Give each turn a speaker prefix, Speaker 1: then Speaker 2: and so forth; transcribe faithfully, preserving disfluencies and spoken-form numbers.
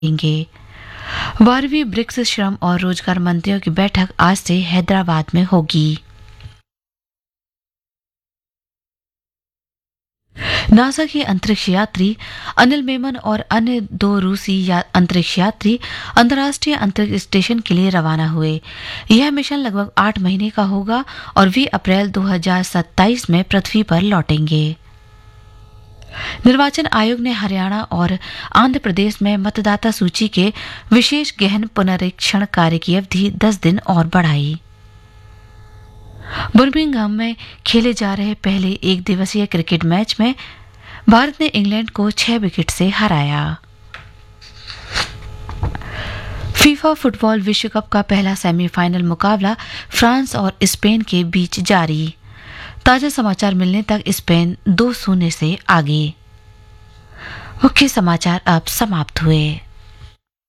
Speaker 1: देंगे। बारहवीं ब्रिक्स श्रम और रोजगार मंत्रियों की बैठक आज से हैदराबाद में होगी। नासा के अंतरिक्ष यात्री अनिल मेमन और अन्य दो रूसी या अंतरिक्ष यात्री अंतर्राष्ट्रीय अंतरिक्ष स्टेशन के लिए रवाना हुए। यह मिशन लगभग आठ महीने का होगा और वे अप्रैल दो हज़ार सत्ताईस में पृथ्वी पर लौटेंगे। निर्वाचन आयोग ने हरियाणा और आंध्र प्रदेश में मतदाता सूची के विशेष गहन पुनरीक्षण कार्य की अवधि दस दिन और बढ़ाई। बर्मिंघम में खेले जा रहे पहले एक दिवसीय क्रिकेट मैच में भारत ने इंग्लैंड को छह विकेट से हराया। फीफा फुटबॉल विश्व कप का पहला सेमीफाइनल मुकाबला फ्रांस और स्पेन के बीच जारी। ताजा समाचार मिलने तक स्पेन दो शून्य से आगे। मुख्य समाचार अब समाप्त हुए।